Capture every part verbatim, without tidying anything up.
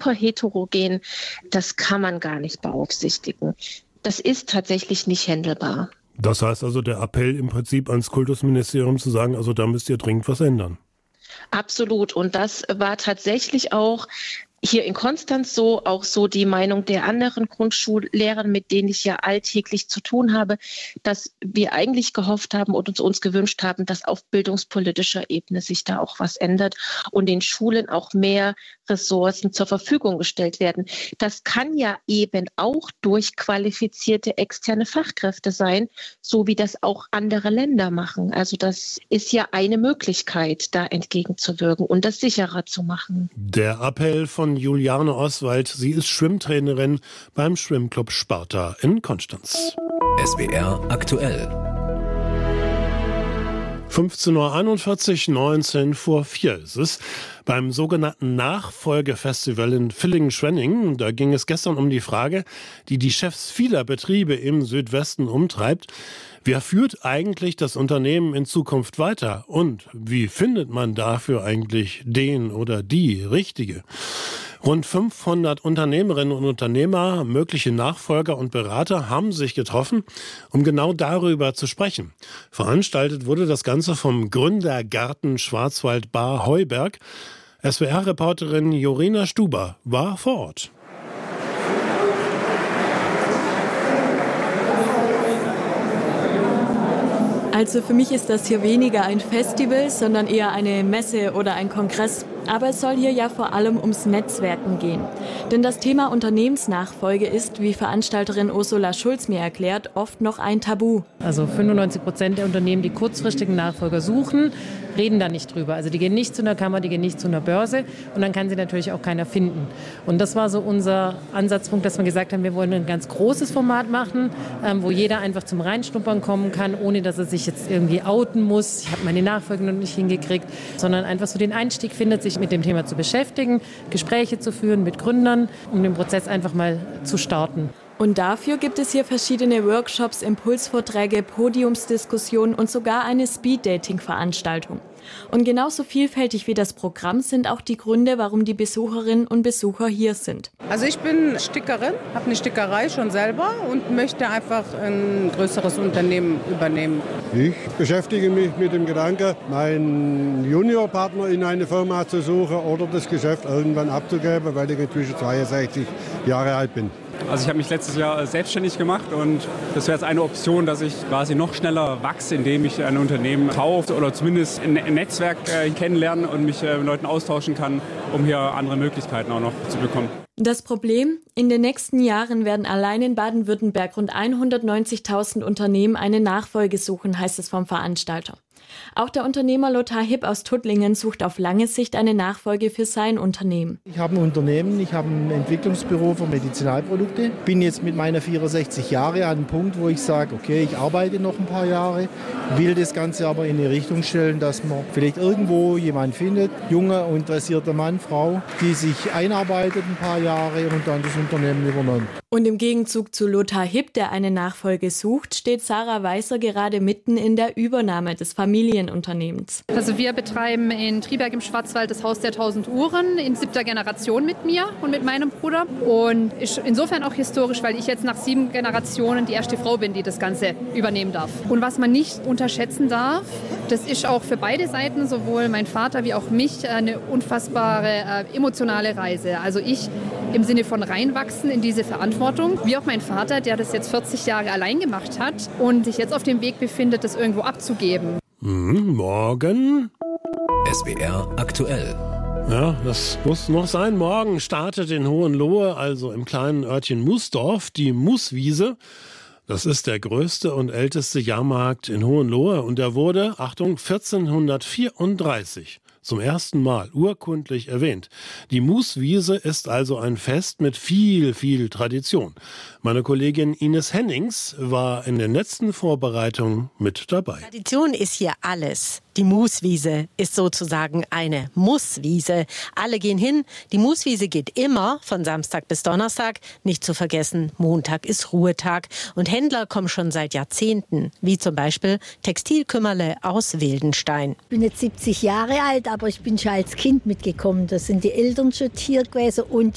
super heterogen, das kann man gar nicht beaufsichtigen. Das ist tatsächlich nicht händelbar. Das heißt also der Appell im Prinzip ans Kultusministerium zu sagen, also da müsst ihr dringend was ändern. Absolut. Und das war tatsächlich auch hier in Konstanz so, auch so die Meinung der anderen Grundschullehrer, mit denen ich ja alltäglich zu tun habe, dass wir eigentlich gehofft haben und uns, uns gewünscht haben, dass auf bildungspolitischer Ebene sich da auch was ändert und den Schulen auch mehr Ressourcen zur Verfügung gestellt werden. Das kann ja eben auch durch qualifizierte externe Fachkräfte sein, so wie das auch andere Länder machen. Also das ist ja eine Möglichkeit, da entgegenzuwirken und das sicherer zu machen. Der Appell von Juliane Oswald. Sie ist Schwimmtrainerin beim Schwimmclub Sparta in Konstanz. S W R aktuell. fünfzehn Uhr einundvierzig, neunzehn vor vier ist es. Beim sogenannten Nachfolgefestival in Villingen-Schwenningen, da ging es gestern um die Frage, die die Chefs vieler Betriebe im Südwesten umtreibt. Wer führt eigentlich das Unternehmen in Zukunft weiter? Und wie findet man dafür eigentlich den oder die Richtige? Rund fünfhundert Unternehmerinnen und Unternehmer, mögliche Nachfolger und Berater haben sich getroffen, um genau darüber zu sprechen. Veranstaltet wurde das Ganze vom Gründergarten Schwarzwald-Bar Heuberg. S W R-Reporterin Jorina Stuber war vor Ort. Also für mich ist das hier weniger ein Festival, sondern eher eine Messe oder ein Kongress. Aber es soll hier ja vor allem ums Netzwerken gehen. Denn das Thema Unternehmensnachfolge ist, wie Veranstalterin Ursula Schulz mir erklärt, oft noch ein Tabu. Also fünfundneunzig Prozent der Unternehmen, die kurzfristigen Nachfolger suchen, reden da nicht drüber. Also die gehen nicht zu einer Kammer, die gehen nicht zu einer Börse und dann kann sie natürlich auch keiner finden. Und das war so unser Ansatzpunkt, dass wir gesagt haben, wir wollen ein ganz großes Format machen, ähm, wo jeder einfach zum Reinschnuppern kommen kann, ohne dass er sich jetzt irgendwie outen muss. Ich habe meine Nachfolge noch nicht hingekriegt, sondern einfach so den Einstieg findet, sich mit dem Thema zu beschäftigen, Gespräche zu führen mit Gründern, um den Prozess einfach mal zu starten. Und dafür gibt es hier verschiedene Workshops, Impulsvorträge, Podiumsdiskussionen und sogar eine Speed-Dating-Veranstaltung. Und genauso vielfältig wie das Programm sind auch die Gründe, warum die Besucherinnen und Besucher hier sind. Also ich bin Stickerin, habe eine Stickerei schon selber und möchte einfach ein größeres Unternehmen übernehmen. Ich beschäftige mich mit dem Gedanken, meinen Juniorpartner in eine Firma zu suchen oder das Geschäft irgendwann abzugeben, weil ich inzwischen zweiundsechzig Jahre alt bin. Also ich habe mich letztes Jahr selbstständig gemacht und das wäre jetzt eine Option, dass ich quasi noch schneller wachse, indem ich ein Unternehmen kaufe oder zumindest ein Netzwerk äh, kennenlernen und mich äh, mit Leuten austauschen kann, um hier andere Möglichkeiten auch noch zu bekommen. Das Problem? In den nächsten Jahren werden allein in Baden-Württemberg rund hundertneunzigtausend Unternehmen eine Nachfolge suchen, heißt es vom Veranstalter. Auch der Unternehmer Lothar Hipp aus Tuttlingen sucht auf lange Sicht eine Nachfolge für sein Unternehmen. Ich habe ein Unternehmen, ich habe ein Entwicklungsbüro für Medizinalprodukte. Bin jetzt mit meiner vierundsechzig Jahre an einem Punkt, wo ich sage, okay, ich arbeite noch ein paar Jahre, will das Ganze aber in eine Richtung stellen, dass man vielleicht irgendwo jemanden findet, junger, interessierter Mann, Frau, die sich einarbeitet ein paar Jahre und dann das Unternehmen übernimmt. Und im Gegenzug zu Lothar Hipp, der eine Nachfolge sucht, steht Sarah Weißer gerade mitten in der Übernahme des Familienunternehmens. Also wir betreiben in Triberg im Schwarzwald das Haus der tausend Uhren in siebter Generation mit mir und mit meinem Bruder. Und ist insofern auch historisch, weil ich jetzt nach sieben Generationen die erste Frau bin, die das Ganze übernehmen darf. Und was man nicht unterschätzen darf, das ist auch für beide Seiten, sowohl mein Vater wie auch mich, eine unfassbare äh, emotionale Reise. Also ich im Sinne von reinwachsen in diese Verantwortung, wie auch mein Vater, der das jetzt vierzig Jahre allein gemacht hat und sich jetzt auf dem Weg befindet, das irgendwo abzugeben. Mhm, morgen. S W R aktuell. Ja, das muss noch sein. Morgen startet in Hohenlohe, also im kleinen Örtchen Musdorf, die Muswiese. Das ist der größte und älteste Jahrmarkt in Hohenlohe und der wurde, Achtung, vierzehnhundertvierunddreißig zum ersten Mal urkundlich erwähnt. Die Muswiese ist also ein Fest mit viel, viel Tradition. Meine Kollegin Ines Hennings war in den letzten Vorbereitungen mit dabei. Tradition ist hier alles. Die Muswiese ist sozusagen eine Musswiese. Alle gehen hin. Die Muswiese geht immer von Samstag bis Donnerstag. Nicht zu vergessen, Montag ist Ruhetag. Und Händler kommen schon seit Jahrzehnten, wie zum Beispiel Textilkümmerle aus Wildenstein. Ich bin jetzt siebzig Jahre alt, aber ich bin schon als Kind mitgekommen. Da sind die Eltern schon hier gewesen und die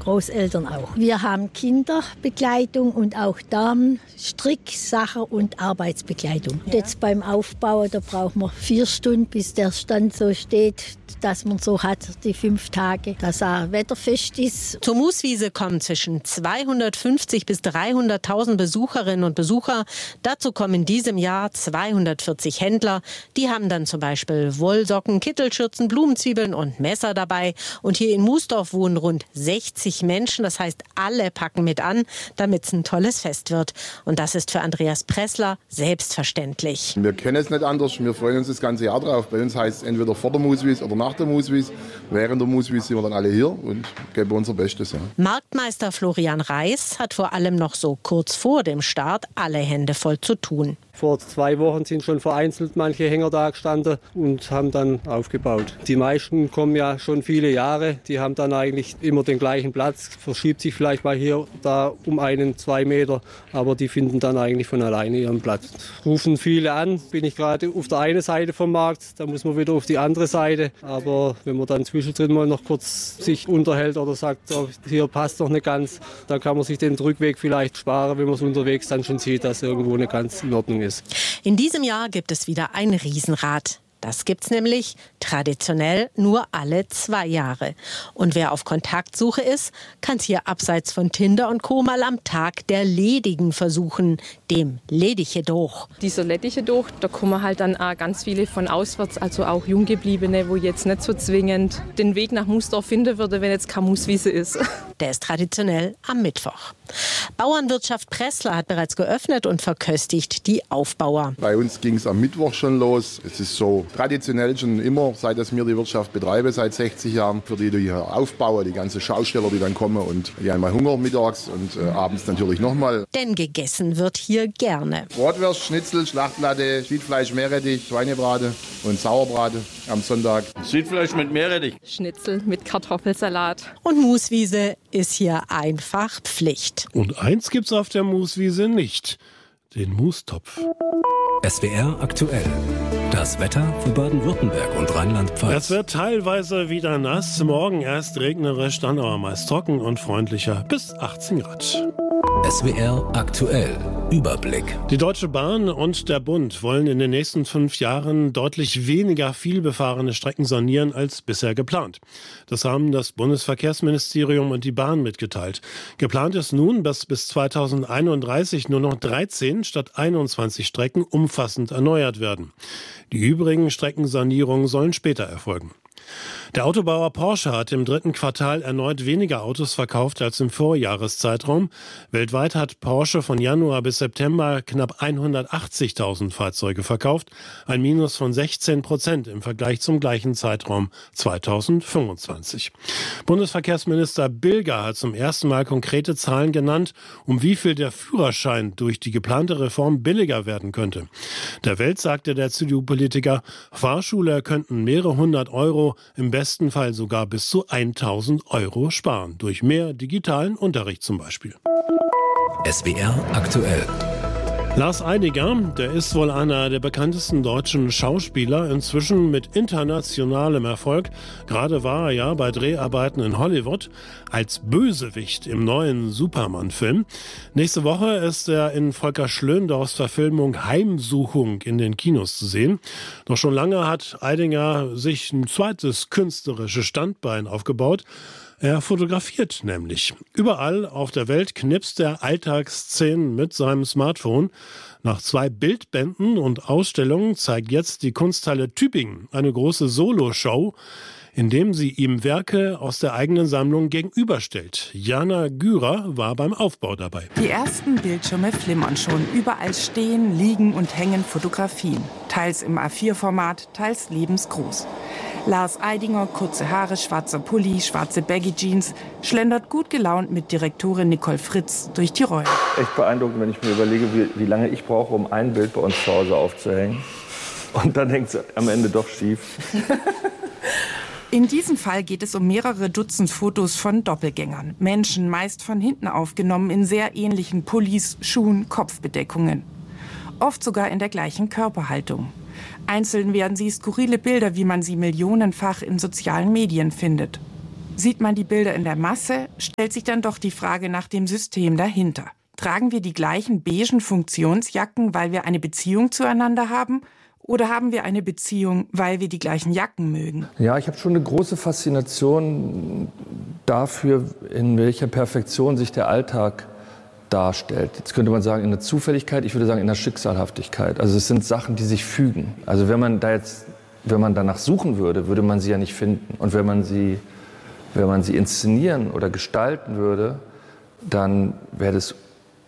Großeltern auch. Wir haben Kinderbegleitung und auch Damen, Stricksachen und Arbeitsbegleitung. Ja. Jetzt beim Aufbau, da braucht man vier Stunden, bis der Stand so steht, dass man so hat, die fünf Tage, dass er wetterfest ist. Zur Mooswiese kommen zwischen zweihundertfünfzig bis dreihunderttausend Besucherinnen und Besucher. Dazu kommen in diesem Jahr zweihundertvierzig Händler. Die haben dann zum Beispiel Wollsocken, Kittelschürzen, Blumenzwiebeln und Messer dabei. Und hier in Moosdorf wohnen rund sechzig Menschen. Das heißt, alle packen mit an, damit es ein tolles Fest wird. Und das ist für Andreas Pressler selbstverständlich. Wir kennen es nicht anders. Wir freuen uns das ganze Jahr drauf. Bei uns heißt es entweder vor der Mooswiese oder nach der Mooswiese. Während der Mooswiese sind wir dann alle hier und geben unser Bestes. Ja. Marktmeister Florian Reis hat vor allem noch so kurz vor dem Start alle Hände voll zu tun. Vor zwei Wochen sind schon vereinzelt manche Hänger da gestanden und haben dann aufgebaut. Die meisten kommen ja schon viele Jahre, die haben dann eigentlich immer den gleichen Platz, verschiebt sich vielleicht mal hier, da um einen, zwei Meter, aber die finden dann eigentlich von alleine ihren Platz. Rufen viele an, bin ich gerade auf der einen Seite vom Markt, da muss man wieder auf die andere Seite, aber wenn man dann zwischendrin mal noch kurz sich unterhält oder sagt, oh, hier passt doch nicht ganz, dann kann man sich den Rückweg vielleicht sparen, wenn man es unterwegs dann schon sieht, dass irgendwo nicht ganz in Ordnung ist. In diesem Jahr gibt es wieder ein Riesenrad. Das gibt's nämlich traditionell nur alle zwei Jahre. Und wer auf Kontaktsuche ist, kann es hier abseits von Tinder und Co. mal am Tag der Ledigen versuchen, dem Ledige Doch. Dieser Ledige Doch, da kommen halt dann auch ganz viele von auswärts, also auch Junggebliebene, wo jetzt nicht so zwingend den Weg nach Moosdorf finden würde, wenn jetzt keine Mooswiese ist. Der ist traditionell am Mittwoch. Bauernwirtschaft Pressler hat bereits geöffnet und verköstigt die Aufbauer. Bei uns ging es am Mittwoch schon los. Es ist so traditionell schon immer, seit dass wir die Wirtschaft betreiben, seit sechzig Jahren, für die, die hier aufbauen, die ganzen Schausteller, die dann kommen und die einmal Hunger mittags und äh, abends natürlich nochmal. Denn gegessen wird hier gerne. Bratwurst, Schnitzel, Schlachtplatte, Schiedfleisch, Meerrettich, Schweinebrate und Sauerbrate am Sonntag. Schiedfleisch mit Meerrettich. Schnitzel mit Kartoffelsalat. Und Mooswiese ist hier einfach Pflicht. Und eins gibt's auf der Mooswiese nicht: den Moostopf. S W R aktuell. Das Wetter für Baden-Württemberg und Rheinland-Pfalz. Es wird teilweise wieder nass, morgen erst regnerisch, dann aber meist trocken und freundlicher bis achtzehn Grad. S W R aktuell. Überblick. Die Deutsche Bahn und der Bund wollen in den nächsten fünf Jahren deutlich weniger vielbefahrene Strecken sanieren als bisher geplant. Das haben das Bundesverkehrsministerium und die Bahn mitgeteilt. Geplant ist nun, dass bis zweitausendeinunddreißig nur noch dreizehn statt einundzwanzig Strecken umfassend erneuert werden. Die übrigen Streckensanierungen sollen später erfolgen. Der Autobauer Porsche hat im dritten Quartal erneut weniger Autos verkauft als im Vorjahreszeitraum. Weltweit hat Porsche von Januar bis September knapp hundertachtzigtausend Fahrzeuge verkauft, ein Minus von sechzehn Prozent im Vergleich zum gleichen Zeitraum zweitausendfünfundzwanzig. Bundesverkehrsminister Bilger hat zum ersten Mal konkrete Zahlen genannt, um wie viel der Führerschein durch die geplante Reform billiger werden könnte. Der Welt sagte der C D U-Politiker, Fahrschüler könnten mehrere hundert Euro, im besten Fall sogar bis zu tausend Euro sparen, durch mehr digitalen Unterricht zum Beispiel. S W R aktuell. Lars Eidinger, der ist wohl einer der bekanntesten deutschen Schauspieler, inzwischen mit internationalem Erfolg. Gerade war er ja bei Dreharbeiten in Hollywood als Bösewicht im neuen Superman-Film. Nächste Woche ist er in Volker Schlöndorffs Verfilmung Heimsuchung in den Kinos zu sehen. Doch schon lange hat Eidinger sich ein zweites künstlerisches Standbein aufgebaut. Er fotografiert nämlich. Überall auf der Welt knipst er Alltagsszenen mit seinem Smartphone. Nach zwei Bildbänden und Ausstellungen zeigt jetzt die Kunsthalle Tübingen eine große Soloshow, in dem sie ihm Werke aus der eigenen Sammlung gegenüberstellt. Jana Gürer war beim Aufbau dabei. Die ersten Bildschirme flimmern schon. Überall stehen, liegen und hängen Fotografien. Teils im A vier Format, teils lebensgroß. Lars Eidinger, kurze Haare, schwarzer Pulli, schwarze Baggy-Jeans, schlendert gut gelaunt mit Direktorin Nicole Fritz durch die Räume. Echt beeindruckend, wenn ich mir überlege, wie, wie lange ich brauche, um ein Bild bei uns zu Hause aufzuhängen. Und dann hängt es am Ende doch schief. In diesem Fall geht es um mehrere Dutzend Fotos von Doppelgängern. Menschen, meist von hinten aufgenommen, in sehr ähnlichen Pullis, Schuhen, Kopfbedeckungen. Oft sogar in der gleichen Körperhaltung. Einzeln werden sie skurrile Bilder, wie man sie millionenfach in sozialen Medien findet. Sieht man die Bilder in der Masse, stellt sich dann doch die Frage nach dem System dahinter. Tragen wir die gleichen beigen Funktionsjacken, weil wir eine Beziehung zueinander haben? Oder haben wir eine Beziehung, weil wir die gleichen Jacken mögen? Ja, ich habe schon eine große Faszination dafür, in welcher Perfektion sich der Alltag darstellt. Jetzt könnte man sagen, in der Zufälligkeit, ich würde sagen, in der Schicksalhaftigkeit. Also es sind Sachen, die sich fügen. Also wenn man da jetzt, wenn man danach suchen würde, würde man sie ja nicht finden. Und wenn man sie, wenn man sie inszenieren oder gestalten würde, dann wäre das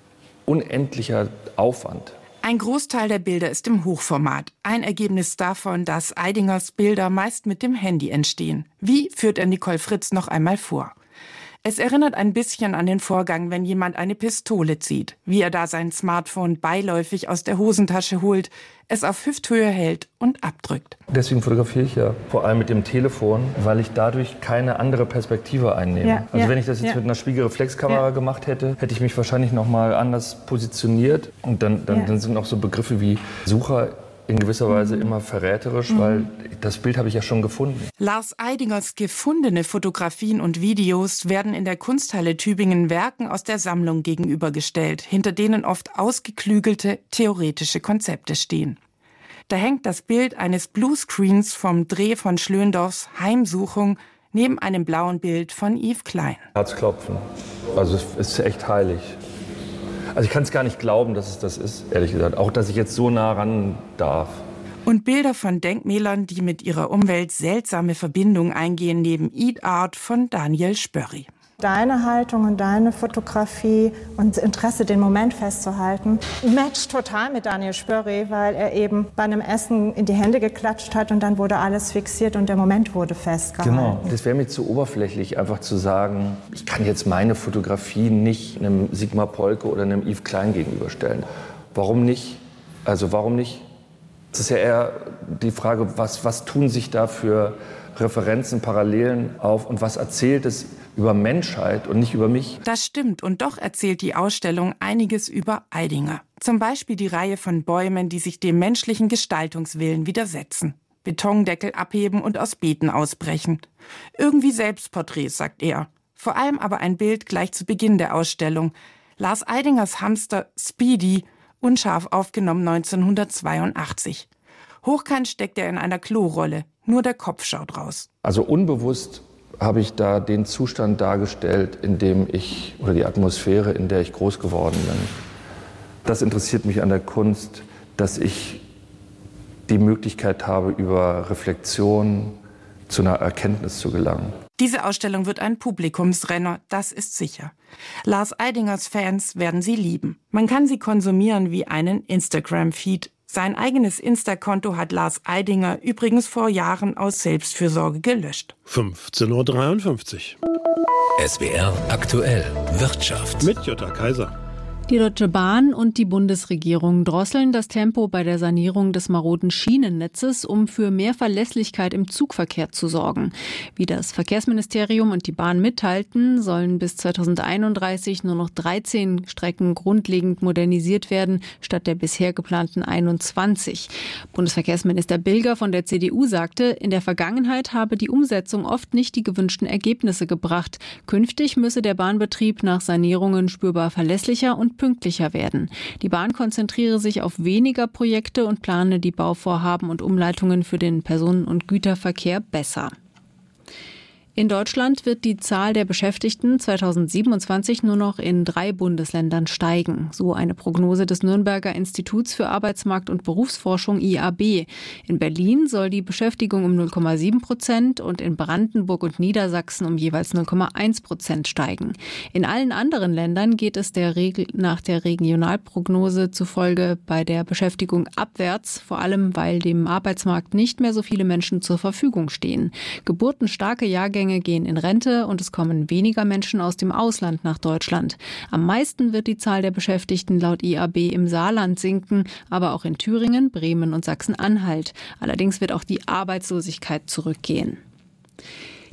unendlicher Aufwand. Ein Großteil der Bilder ist im Hochformat. Ein Ergebnis davon, dass Eidingers Bilder meist mit dem Handy entstehen. Wie, führt er Nicole Fritz noch einmal vor. Es erinnert ein bisschen an den Vorgang, wenn jemand eine Pistole zieht. Wie er da sein Smartphone beiläufig aus der Hosentasche holt, es auf Hüfthöhe hält und abdrückt. Deswegen fotografiere ich ja vor allem mit dem Telefon, weil ich dadurch keine andere Perspektive einnehme. Ja, also ja, wenn ich das jetzt ja. mit einer Spiegelreflexkamera ja. gemacht hätte, hätte ich mich wahrscheinlich noch mal anders positioniert. Und dann, dann, ja. dann sind auch so Begriffe wie Sucher in gewisser Weise immer verräterisch, mhm. weil das Bild habe ich ja schon gefunden. Lars Eidingers gefundene Fotografien und Videos werden in der Kunsthalle Tübingen Werken aus der Sammlung gegenübergestellt, hinter denen oft ausgeklügelte theoretische Konzepte stehen. Da hängt das Bild eines Bluescreens vom Dreh von Schlöndorffs Heimsuchung neben einem blauen Bild von Yves Klein. Herzklopfen. Also es ist echt heilig. Also ich kann es gar nicht glauben, dass es das ist, ehrlich gesagt. Auch, dass ich jetzt so nah ran darf. Und Bilder von Denkmälern, die mit ihrer Umwelt seltsame Verbindungen eingehen, neben Eat Art von Daniel Spörri. Deine Haltung und deine Fotografie und Interesse, den Moment festzuhalten, matcht total mit Daniel Spörri, weil er eben bei einem Essen in die Hände geklatscht hat und dann wurde alles fixiert und der Moment wurde festgehalten. Genau, das wäre mir zu oberflächlich, einfach zu sagen, ich kann jetzt meine Fotografie nicht einem Sigmar Polke oder einem Yves Klein gegenüberstellen. Warum nicht? Also warum nicht? Es ist ja eher die Frage, was, was tun sich da für Referenzen, Parallelen auf und was erzählt es über Menschheit und nicht über mich? Das stimmt und doch erzählt die Ausstellung einiges über Eidinger. Zum Beispiel die Reihe von Bäumen, die sich dem menschlichen Gestaltungswillen widersetzen. Betondeckel abheben und aus Beeten ausbrechen. Irgendwie Selbstporträts, sagt er. Vor allem aber ein Bild gleich zu Beginn der Ausstellung. Lars Eidingers Hamster Speedy, unscharf aufgenommen neunzehnhundertzweiundachtzig. Hochkant steckt er in einer Klorolle. Nur der Kopf schaut raus. Also unbewusst habe ich da den Zustand dargestellt, in dem ich, oder die Atmosphäre, in der ich groß geworden bin. Das interessiert mich an der Kunst, dass ich die Möglichkeit habe, über Reflexion zu einer Erkenntnis zu gelangen. Diese Ausstellung wird ein Publikumsrenner, das ist sicher. Lars Eidingers Fans werden sie lieben. Man kann sie konsumieren wie einen Instagram-Feed. Sein eigenes Insta-Konto hat Lars Eidinger übrigens vor Jahren aus Selbstfürsorge gelöscht. fünfzehn Uhr dreiundfünfzig. S W R aktuell Wirtschaft. Mit Jutta Kaiser. Die Deutsche Bahn und die Bundesregierung drosseln das Tempo bei der Sanierung des maroden Schienennetzes, um für mehr Verlässlichkeit im Zugverkehr zu sorgen. Wie das Verkehrsministerium und die Bahn mitteilten, sollen bis zweitausendeinunddreißig nur noch dreizehn Strecken grundlegend modernisiert werden, statt der bisher geplanten einundzwanzig. Bundesverkehrsminister Bilger von der C D U sagte, in der Vergangenheit habe die Umsetzung oft nicht die gewünschten Ergebnisse gebracht. Künftig müsse der Bahnbetrieb nach Sanierungen spürbar verlässlicher und pünktlicher werden. Die Bahn konzentriere sich auf weniger Projekte und plane die Bauvorhaben und Umleitungen für den Personen- und Güterverkehr besser. In Deutschland wird die Zahl der Beschäftigten zweitausendsiebenundzwanzig nur noch in drei Bundesländern steigen. So eine Prognose des Nürnberger Instituts für Arbeitsmarkt- und Berufsforschung I A B. In Berlin soll die Beschäftigung um null Komma sieben Prozent und in Brandenburg und Niedersachsen um jeweils null Komma eins Prozent steigen. In allen anderen Ländern geht es der Regel, nach der Regionalprognose zufolge bei der Beschäftigung abwärts, vor allem weil dem Arbeitsmarkt nicht mehr so viele Menschen zur Verfügung stehen. Geburtenstarke Jahrgänge gehen in Rente und es kommen weniger Menschen aus dem Ausland nach Deutschland. Am meisten wird die Zahl der Beschäftigten laut I A B im Saarland sinken, aber auch in Thüringen, Bremen und Sachsen-Anhalt. Allerdings wird auch die Arbeitslosigkeit zurückgehen.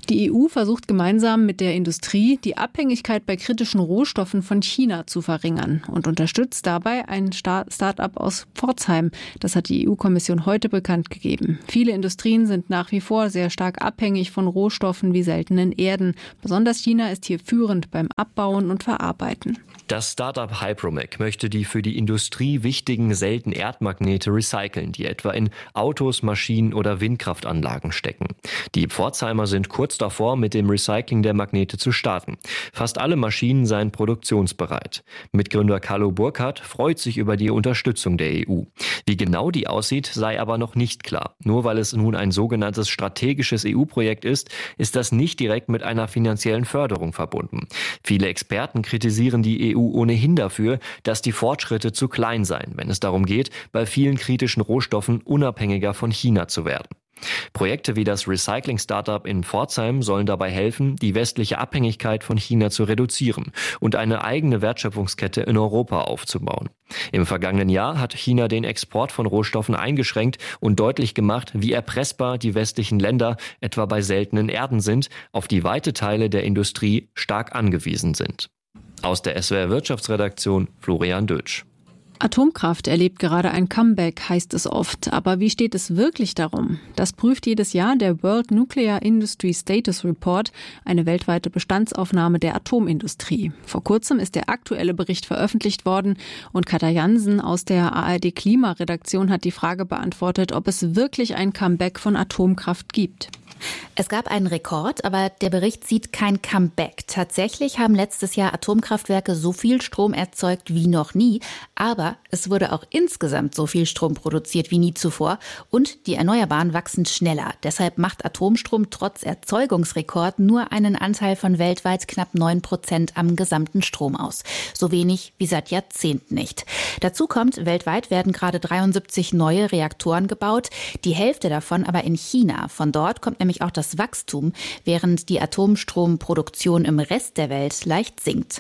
Die E U versucht gemeinsam mit der Industrie, die Abhängigkeit bei kritischen Rohstoffen von China zu verringern und unterstützt dabei ein Start-up aus Pforzheim. Das hat die E U-Kommission heute bekannt gegeben. Viele Industrien sind nach wie vor sehr stark abhängig von Rohstoffen wie seltenen Erden. Besonders China ist hier führend beim Abbauen und Verarbeiten. Das Start-up Hypromec möchte die für die Industrie wichtigen seltenen Erdmagnete recyceln, die etwa in Autos, Maschinen oder Windkraftanlagen stecken. Die Pforzheimer sind kurz davor, mit dem Recycling der Magnete zu starten. Fast alle Maschinen seien produktionsbereit. Mitgründer Carlo Burkhardt freut sich über die Unterstützung der E U. Wie genau die aussieht, sei aber noch nicht klar. Nur weil es nun ein sogenanntes strategisches E U-Projekt ist, ist das nicht direkt mit einer finanziellen Förderung verbunden. Viele Experten kritisieren die E U ohnehin dafür, dass die Fortschritte zu klein seien, wenn es darum geht, bei vielen kritischen Rohstoffen unabhängiger von China zu werden. Projekte wie das Recycling-Startup in Pforzheim sollen dabei helfen, die westliche Abhängigkeit von China zu reduzieren und eine eigene Wertschöpfungskette in Europa aufzubauen. Im vergangenen Jahr hat China den Export von Rohstoffen eingeschränkt und deutlich gemacht, wie erpressbar die westlichen Länder etwa bei seltenen Erden sind, auf die weite Teile der Industrie stark angewiesen sind. Aus der S W R Wirtschaftsredaktion Florian Dötsch. Atomkraft erlebt gerade ein Comeback, heißt es oft. Aber wie steht es wirklich darum? Das prüft jedes Jahr der World Nuclear Industry Status Report, eine weltweite Bestandsaufnahme der Atomindustrie. Vor kurzem ist der aktuelle Bericht veröffentlicht worden und Katja Jansen aus der A R D Klimaredaktion hat die Frage beantwortet, ob es wirklich ein Comeback von Atomkraft gibt. Es gab einen Rekord, aber der Bericht sieht kein Comeback. Tatsächlich haben letztes Jahr Atomkraftwerke so viel Strom erzeugt wie noch nie, aber es wurde auch insgesamt so viel Strom produziert wie nie zuvor und die Erneuerbaren wachsen schneller. Deshalb macht Atomstrom trotz Erzeugungsrekord nur einen Anteil von weltweit knapp neun Prozent am gesamten Strom aus. So wenig wie seit Jahrzehnten nicht. Dazu kommt, weltweit werden gerade dreiundsiebzig neue Reaktoren gebaut, die Hälfte davon aber in China. Von dort kommt nämlich auch das Wachstum, während die Atomstromproduktion im Rest der Welt leicht sinkt.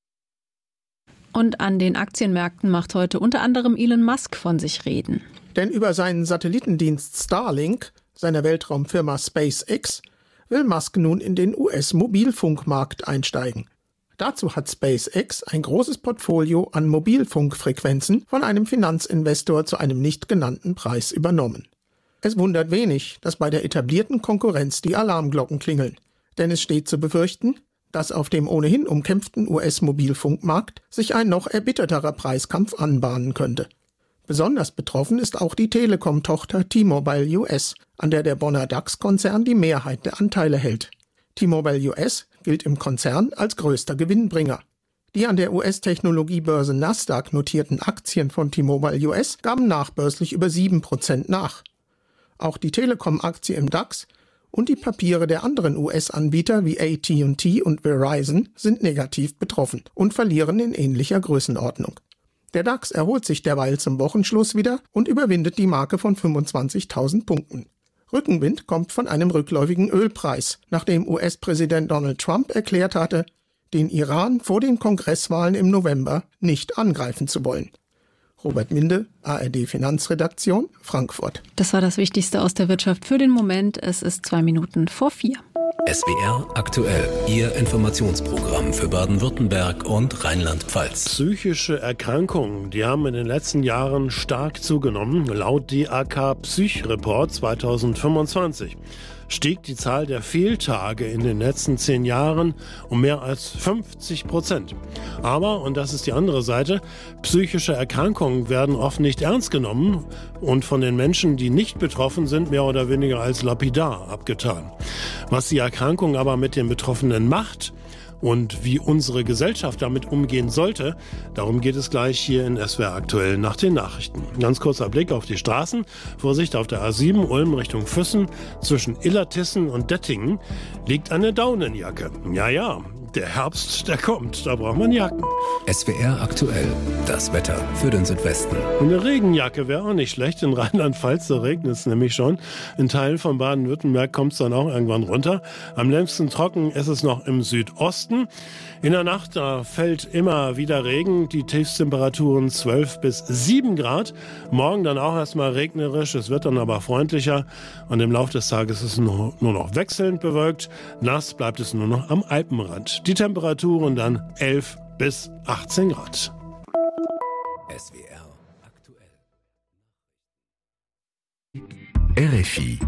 Und an den Aktienmärkten macht heute unter anderem Elon Musk von sich reden. Denn über seinen Satellitendienst Starlink, seiner Weltraumfirma SpaceX, will Musk nun in den U S-Mobilfunkmarkt einsteigen. Dazu hat SpaceX ein großes Portfolio an Mobilfunkfrequenzen von einem Finanzinvestor zu einem nicht genannten Preis übernommen. Es wundert wenig, dass bei der etablierten Konkurrenz die Alarmglocken klingeln. Denn es steht zu befürchten, dass auf dem ohnehin umkämpften U S-Mobilfunkmarkt sich ein noch erbitterterer Preiskampf anbahnen könnte. Besonders betroffen ist auch die Telekom-Tochter T-Mobile U S, an der der Bonner DAX-Konzern die Mehrheit der Anteile hält. T-Mobile U S gilt im Konzern als größter Gewinnbringer. Die an der U S-Technologiebörse Nasdaq notierten Aktien von T-Mobile U S gaben nachbörslich über sieben Prozent nach. Auch die Telekom-Aktie im DAX und die Papiere der anderen U S-Anbieter wie A T und T und Verizon sind negativ betroffen und verlieren in ähnlicher Größenordnung. Der DAX erholt sich derweil zum Wochenschluss wieder und überwindet die Marke von fünfundzwanzigtausend Punkten. Rückenwind kommt von einem rückläufigen Ölpreis, nachdem U S-Präsident Donald Trump erklärt hatte, den Iran vor den Kongresswahlen im November nicht angreifen zu wollen. Robert Minde, A R D Finanzredaktion, Frankfurt. Das war das Wichtigste aus der Wirtschaft für den Moment. Es ist zwei Minuten vor vier. S W R aktuell, Ihr Informationsprogramm für Baden-Württemberg und Rheinland-Pfalz. Psychische Erkrankungen, die haben in den letzten Jahren stark zugenommen. Laut D A K Psych-Report zweitausendfünfundzwanzig stieg die Zahl der Fehltage in den letzten zehn Jahren um mehr als fünfzig Prozent. Aber, und das ist die andere Seite, psychische Erkrankungen werden oft nicht ernst genommen und von den Menschen, die nicht betroffen sind, mehr oder weniger als lapidar abgetan. Was die Erkrankung aber mit den Betroffenen macht und wie unsere Gesellschaft damit umgehen sollte, darum geht es gleich hier in S W R aktuell nach den Nachrichten. Ganz kurzer Blick auf die Straßen. Vorsicht auf der A sieben Ulm Richtung Füssen. Zwischen Illertissen und Dettingen liegt eine Daunenjacke. Ja, ja, der Herbst, der kommt, da braucht man Jacken. S W R aktuell, das Wetter für den Südwesten. Und eine Regenjacke wäre auch nicht schlecht. In Rheinland-Pfalz regnet es nämlich schon. In Teilen von Baden-Württemberg kommt es dann auch irgendwann runter. Am längsten trocken ist es noch im Südosten. In der Nacht, da fällt immer wieder Regen. Die Tiefstemperaturen zwölf bis sieben Grad. Morgen dann auch erstmal regnerisch. Es wird dann aber freundlicher. Und im Laufe des Tages ist es nur, nur noch wechselnd bewölkt. Nass bleibt es nur noch am Alpenrand. Die Temperaturen dann elf bis achtzehn Grad. S W R aktuell. R F I.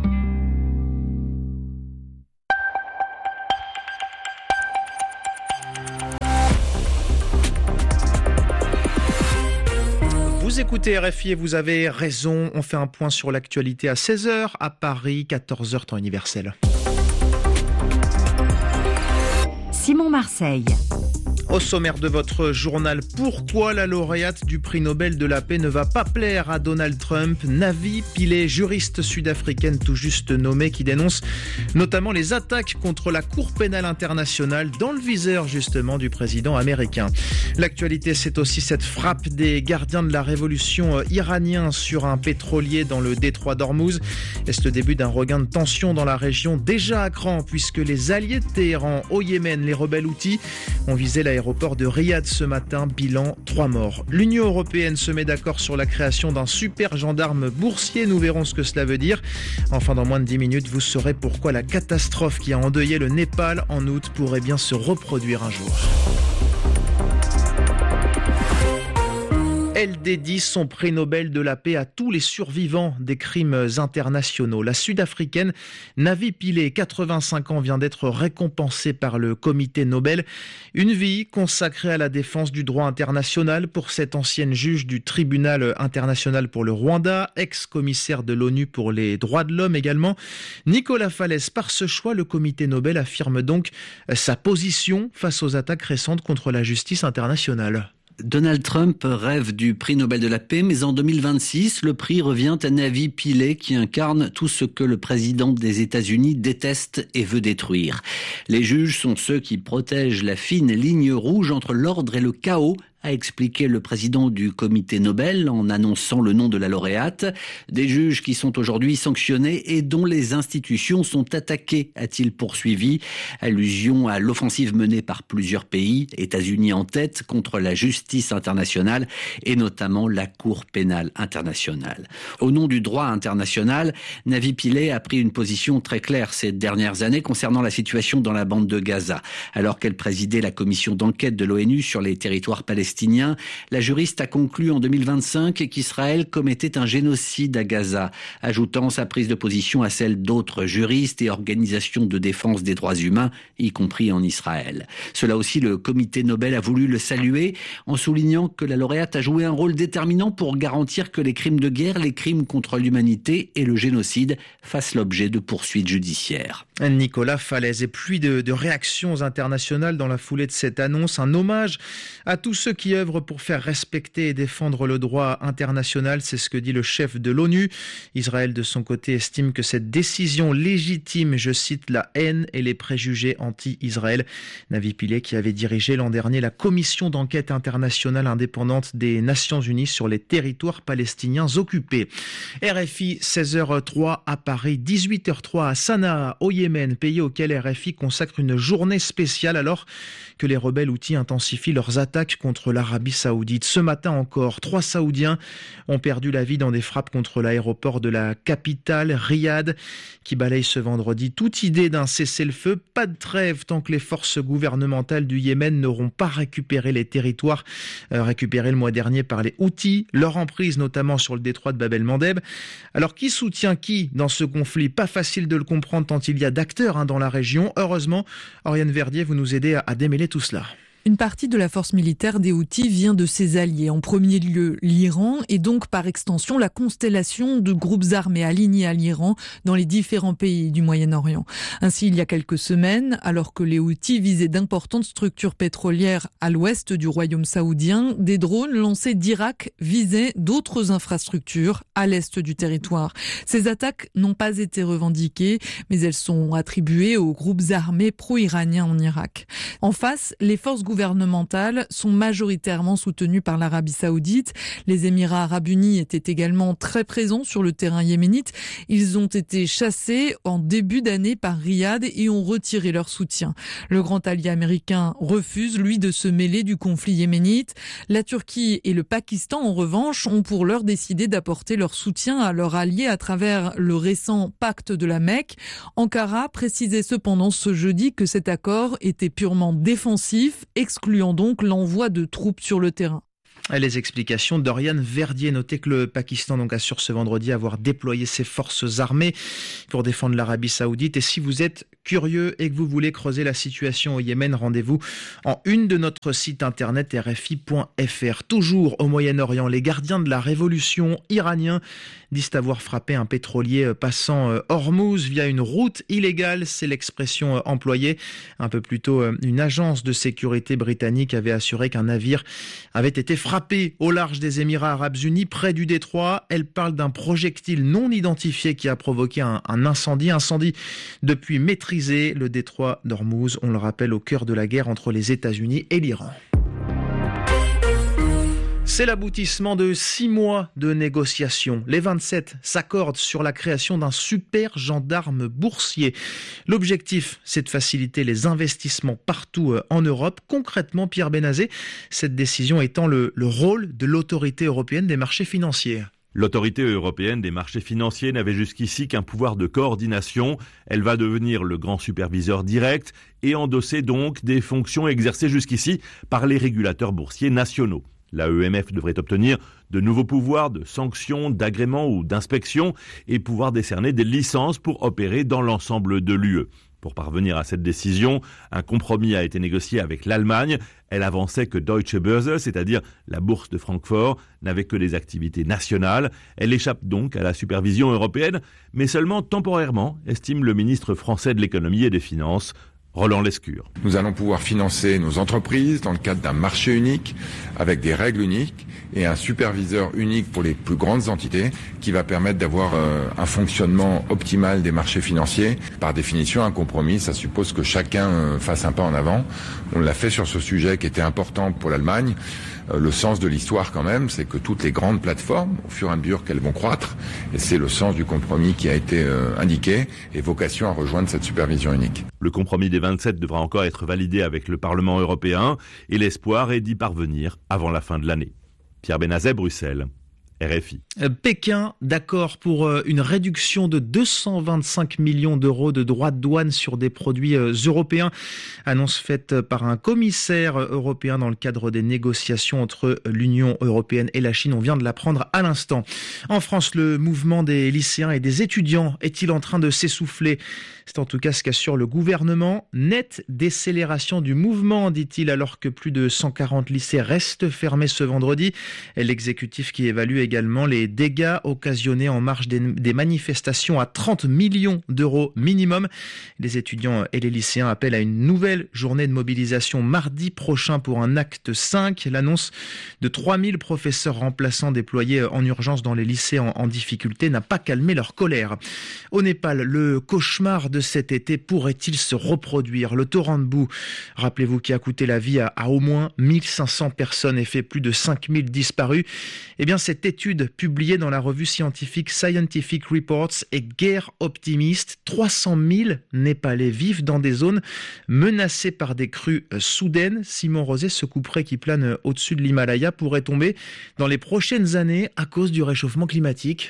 Vous écoutez R F I et vous avez raison. On fait un point sur l'actualité à seize heures à Paris, quatorze heures temps universel. Simon Marseille. Au sommaire de votre journal, pourquoi la lauréate du prix Nobel de la paix ne va pas plaire à Donald Trump? Navi Pillay, juriste sud-africaine tout juste nommée, qui dénonce notamment les attaques contre la Cour pénale internationale dans le viseur justement du président américain. L'actualité, c'est aussi cette frappe des gardiens de la révolution iraniens sur un pétrolier dans le détroit d'Ormuz. Est-ce le début d'un regain de tension dans la région déjà à cran, puisque les alliés de Téhéran au Yémen, les rebelles houthis, ont visé l'aéroport L'aéroport de Riyad ce matin, bilan trois morts. L'Union européenne se met d'accord sur la création d'un super gendarme boursier, nous verrons ce que cela veut dire. Enfin, dans moins de dix minutes, vous saurez pourquoi la catastrophe qui a endeuillé le Népal en août pourrait bien se reproduire un jour. Elle dédie son prix Nobel de la paix à tous les survivants des crimes internationaux. La Sud-Africaine Navi Pillay, quatre-vingt-cinq ans, vient d'être récompensée par le comité Nobel. Une vie consacrée à la défense du droit international pour cette ancienne juge du tribunal international pour le Rwanda, ex-commissaire de l'ONU pour les droits de l'homme également. Nicolas Fallès, par ce choix, le comité Nobel affirme donc sa position face aux attaques récentes contre la justice internationale. Donald Trump rêve du prix Nobel de la paix, mais en deux mille vingt-six, le prix revient à Navi Pillay, qui incarne tout ce que le président des États-Unis déteste et veut détruire. Les juges sont ceux qui protègent la fine ligne rouge entre l'ordre et le chaos, a expliqué le président du comité Nobel en annonçant le nom de la lauréate. Des juges qui sont aujourd'hui sanctionnés et dont les institutions sont attaquées, a-t-il poursuivi. Allusion à l'offensive menée par plusieurs pays, États-Unis en tête, contre la justice internationale et notamment la Cour pénale internationale. Au nom du droit international, Navi Pillay a pris une position très claire ces dernières années concernant la situation dans la bande de Gaza. Alors qu'elle présidait la commission d'enquête de l'ONU sur les territoires palestiniens, la juriste a conclu en deux mille vingt-cinq qu'Israël commettait un génocide à Gaza, ajoutant sa prise de position à celle d'autres juristes et organisations de défense des droits humains, y compris en Israël. Cela aussi, le comité Nobel a voulu le saluer en soulignant que la lauréate a joué un rôle déterminant pour garantir que les crimes de guerre, les crimes contre l'humanité et le génocide fassent l'objet de poursuites judiciaires. Nicolas Fallès, et pluie de, de réactions internationales dans la foulée de cette annonce, un hommage à tous ceux qui œuvrent pour faire respecter et défendre le droit international, c'est ce que dit le chef de l'ONU. Israël, de son côté, estime que cette décision légitime, je cite, la haine et les préjugés anti-Israël. Navi Pillay, qui avait dirigé l'an dernier la commission d'enquête internationale indépendante des Nations Unies sur les territoires palestiniens occupés. R F I, seize heures zéro trois à Paris, dix-huit heures zéro trois à Sanaa, au Yémen, pays auquel R F I consacre une journée spéciale alors que les rebelles houthis intensifient leurs attaques contre l'Arabie Saoudite. Ce matin encore, trois Saoudiens ont perdu la vie dans des frappes contre l'aéroport de la capitale, Riyad, qui balaye ce vendredi toute idée d'un cessez-le-feu. Pas de trêve tant que les forces gouvernementales du Yémen n'auront pas récupéré les territoires euh, récupérés le mois dernier par les Houthis, leur emprise notamment sur le détroit de Bab el-Mandeb. Alors qui soutient qui dans ce conflit? Pas facile de le comprendre tant il y a d'acteurs hein, dans la région. Heureusement, Oriane Verdier, vous nous aidez à, à démêler tout cela. Une partie de la force militaire des Houthis vient de ses alliés. En premier lieu, l'Iran et donc par extension la constellation de groupes armés alignés à l'Iran dans les différents pays du Moyen-Orient. Ainsi, il y a quelques semaines, alors que les Houthis visaient d'importantes structures pétrolières à l'ouest du royaume saoudien, des drones lancés d'Irak visaient d'autres infrastructures à l'est du territoire. Ces attaques n'ont pas été revendiquées, mais elles sont attribuées aux groupes armés pro-iraniens en Irak. En face, les forces gouvernementales sont majoritairement soutenues par l'Arabie saoudite. Les Émirats arabes unis étaient également très présents sur le terrain yéménite. Ils ont été chassés en début d'année par Riyad et ont retiré leur soutien. Le grand allié américain refuse, lui, de se mêler du conflit yéménite. La Turquie et le Pakistan, en revanche, ont pour l'heure décidé d'apporter leur soutien à leur allié à travers le récent pacte de la Mecque. Ankara précisait cependant ce jeudi que cet accord était purement défensif, excluant donc l'envoi de troupes sur le terrain. Les explications d'Oriane Verdier. Notez que le Pakistan donc assure ce vendredi avoir déployé ses forces armées pour défendre l'Arabie saoudite. Et si vous êtes curieux et que vous voulez creuser la situation au Yémen, rendez-vous en une de notre site internet r f i point f r. Toujours au Moyen-Orient, les gardiens de la révolution iraniens disent avoir frappé un pétrolier passant Hormuz via une route illégale. C'est l'expression employée. Un peu plus tôt, une agence de sécurité britannique avait assuré qu'un navire avait été frappé au large des Émirats arabes unis, près du détroit. Elle parle d'un projectile non identifié qui a provoqué un, un incendie. Incendie depuis maîtrisé. Le détroit d'Hormuz, on le rappelle, au cœur de la guerre entre les États-Unis et l'Iran. C'est l'aboutissement de six mois de négociations. Les vingt-sept s'accordent sur la création d'un super gendarme boursier. L'objectif, c'est de faciliter les investissements partout en Europe. Concrètement, Pierre Benazet, cette décision étend le, le rôle de l'autorité européenne des marchés financiers. L'autorité européenne des marchés financiers n'avait jusqu'ici qu'un pouvoir de coordination. Elle va devenir le grand superviseur direct et endosser donc des fonctions exercées jusqu'ici par les régulateurs boursiers nationaux. La E M F devrait obtenir de nouveaux pouvoirs de sanctions, d'agrément ou d'inspection et pouvoir décerner des licences pour opérer dans l'ensemble de l'U E. Pour parvenir à cette décision, un compromis a été négocié avec l'Allemagne. Elle avançait que Deutsche Börse, c'est-à-dire la bourse de Francfort, n'avait que des activités nationales. Elle échappe donc à la supervision européenne, mais seulement temporairement, estime le ministre français de l'économie et des finances, Roland Lescure. Nous allons pouvoir financer nos entreprises dans le cadre d'un marché unique, avec des règles uniques et un superviseur unique pour les plus grandes entités qui va permettre d'avoir euh, un fonctionnement optimal des marchés financiers. Par définition, un compromis, ça suppose que chacun euh, fasse un pas en avant. On l'a fait sur ce sujet qui était important pour l'Allemagne. Euh, le sens de l'histoire quand même, c'est que toutes les grandes plateformes, au fur et à mesure qu'elles vont croître, et c'est le sens du compromis qui a été euh, indiqué, et vocation à rejoindre cette supervision unique. Le compromis des vingt-sept devra encore être validé avec le Parlement européen et l'espoir est d'y parvenir avant la fin de l'année. Pierre Benazet, Bruxelles. R F I. Pékin, d'accord pour une réduction de deux cent vingt-cinq millions d'euros de droits de douane sur des produits européens. Annonce faite par un commissaire européen dans le cadre des négociations entre l'Union européenne et la Chine. On vient de l'apprendre à l'instant. En France, le mouvement des lycéens et des étudiants est-il en train de s'essouffler ? C'est en tout cas ce qu'assure le gouvernement. Nette décélération du mouvement, dit-il, alors que plus de cent quarante lycées restent fermés ce vendredi. L'exécutif qui évalue également les dégâts occasionnés en marge des, des manifestations à trente millions d'euros minimum. Les étudiants et les lycéens appellent à une nouvelle journée de mobilisation mardi prochain pour un acte cinq. L'annonce de trois mille professeurs remplaçants déployés en urgence dans les lycées en, en difficulté n'a pas calmé leur colère. Au Népal, le cauchemar de cet été pourrait-il se reproduire ? Le torrent de boue, rappelez-vous, qui a coûté la vie à, à au moins mille cinq cents personnes et fait plus de cinq mille disparus. Eh bien, cette étude publiée dans la revue scientifique Scientific Reports est guère optimiste. trois cent mille Népalais vivent dans des zones menacées par des crues soudaines. Simon Rosé, ce couperet qui plane au-dessus de l'Himalaya pourrait tomber dans les prochaines années à cause du réchauffement climatique.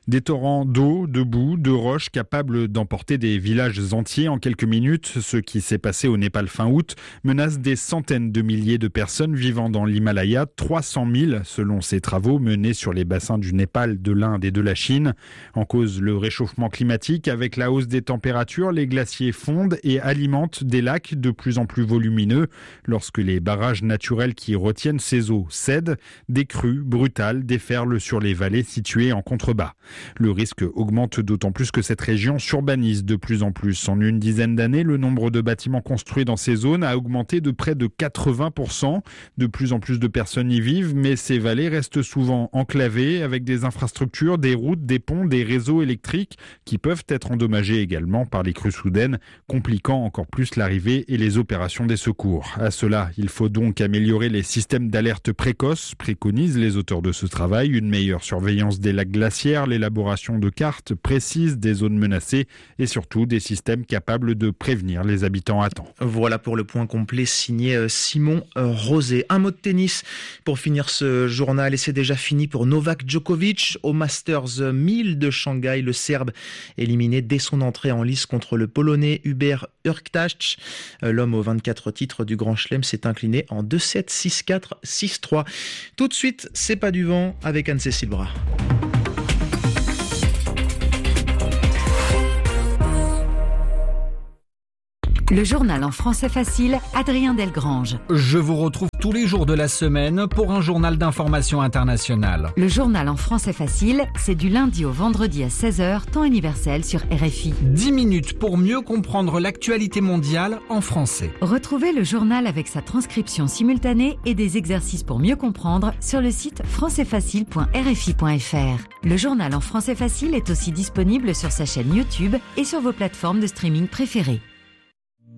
Des torrents d'eau, de boue, de roches capables d'emporter des villages entiers en quelques minutes. Ce qui s'est passé au Népal fin août menace des centaines de milliers de personnes vivant dans l'Himalaya, trois cent mille selon ces travaux menés sur les bassins du Népal, de l'Inde et de la Chine. En cause, le réchauffement climatique. Avec la hausse des températures, les glaciers fondent et alimentent des lacs de plus en plus volumineux. Lorsque les barrages naturels qui retiennent ces eaux cèdent, des crues brutales déferlent sur les vallées situées en contrebas. Le risque augmente d'autant plus que cette région s'urbanise de plus en plus. En une dizaine d'années, le nombre de bâtiments construits dans ces zones a augmenté de près de quatre-vingts pour cent. De plus en plus de personnes y vivent, mais ces vallées restent souvent enclavées avec des infrastructures, des routes, des ponts, des réseaux électriques qui peuvent être endommagés également par les crues soudaines, compliquant encore plus l'arrivée et les opérations des secours. À cela, il faut donc améliorer les systèmes d'alerte précoce, préconisent les auteurs de ce travail, une meilleure surveillance des lacs glaciaires, l'élaboration de cartes précises des zones menacées et surtout des systèmes capables de prévenir les habitants à temps. Voilà pour le point complet signé Simon Rosé. Un mot de tennis pour finir ce journal et c'est déjà fini pour Novak Djokovic au Masters mille de Shanghai. Le Serbe éliminé dès son entrée en lice contre le Polonais Hubert Hurkacz. L'homme aux vingt-quatre titres du Grand Chelem s'est incliné en deux sept, six quatre, six trois. Tout de suite, c'est pas du vent avec Anne-Cécile Bras. Le journal en français facile, Adrien Delgrange. Je vous retrouve tous les jours de la semaine pour un journal d'information internationale. Le journal en français facile, c'est du lundi au vendredi à seize heures, temps universel sur R F I. dix minutes pour mieux comprendre l'actualité mondiale en français. Retrouvez le journal avec sa transcription simultanée et des exercices pour mieux comprendre sur le site français facile point r f i point f r. Le journal en français facile est aussi disponible sur sa chaîne YouTube et sur vos plateformes de streaming préférées.